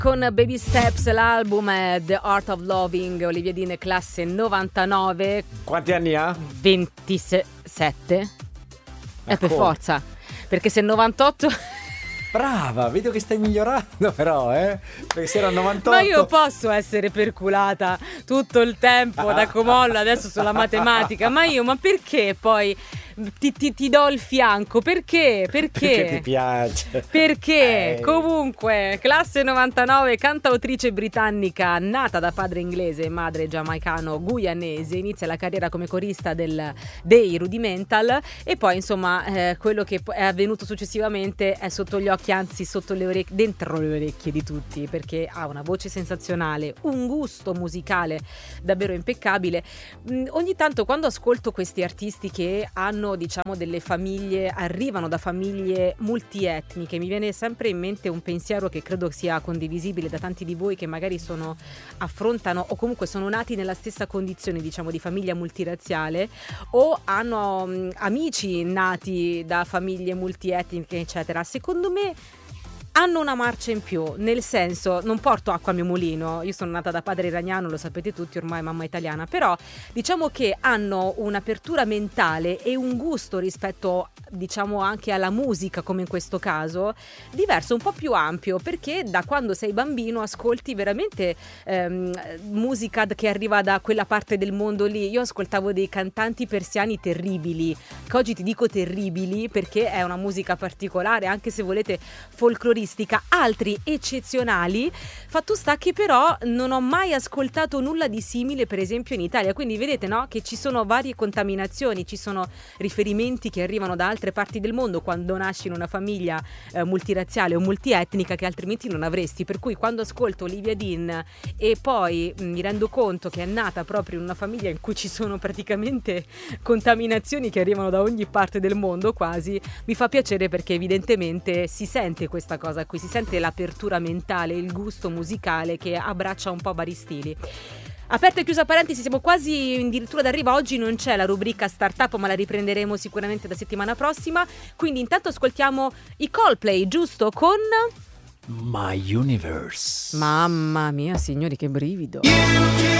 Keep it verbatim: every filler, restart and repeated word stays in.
con Baby Steps, l'album è The Art of Loving, Olivia Dean, classe novantanove. Quanti anni ha? ventisette. Ma è per come? forza, perché se novantotto... Brava, vedo che stai migliorando però, eh? Perché se era novantotto... Ma io posso essere perculata tutto il tempo da Comolla adesso sulla matematica, ma io, ma perché poi ti, ti, ti do il fianco? Perché? Perché? Perché ti piace? Perché? Eh. Comunque, classe novantanove, cantautrice britannica, nata da padre inglese e madre giamaicano-guyanese, inizia la carriera come corista del, dei Rudimental e poi insomma eh, quello che è avvenuto successivamente è sotto gli occhi, anzi sotto le orecchie, dentro le orecchie di tutti, perché ha una voce sensazionale, un gusto musicale davvero impeccabile. Mm, ogni tanto quando ascolto questi artisti che hanno, diciamo, delle famiglie, arrivano da famiglie multietniche, mi viene sempre in mente un pensiero che credo sia condivisibile da tanti di voi che magari sono, affrontano o comunque sono nati nella stessa condizione, diciamo, di famiglia multirazziale o hanno mm, amici nati da famiglie multietniche, eccetera. Secondo me hanno una marcia in più, nel senso, non porto acqua al mio mulino, io sono nata da padre iraniano, lo sapete tutti, ormai mamma italiana, però diciamo che hanno un'apertura mentale e un gusto rispetto, diciamo, anche alla musica, come in questo caso, diverso, un po' più ampio, perché da quando sei bambino ascolti veramente ehm, musica che arriva da quella parte del mondo lì. Io ascoltavo dei cantanti persiani terribili, che oggi ti dico terribili perché è una musica particolare, anche se volete folcloristica, altri eccezionali. Fatto sta che però non ho mai ascoltato nulla di simile per esempio in Italia, quindi vedete, no, che ci sono varie contaminazioni, ci sono riferimenti che arrivano da altre parti del mondo quando nasci in una famiglia eh, multirazziale o multietnica che altrimenti non avresti, per cui quando ascolto Olivia Dean e poi mh, mi rendo conto che è nata proprio in una famiglia in cui ci sono praticamente contaminazioni che arrivano da ogni parte del mondo quasi, mi fa piacere perché evidentemente si sente questa cosa qui, si sente l'apertura mentale, il gusto musicale che abbraccia un po' vari stili. Aperta e chiusa parentesi, siamo quasi addirittura d'arrivo. Oggi non c'è la rubrica startup, ma la riprenderemo sicuramente da settimana prossima, quindi intanto ascoltiamo i Coldplay, giusto? Con My Universe. mamma mia signori, che brivido.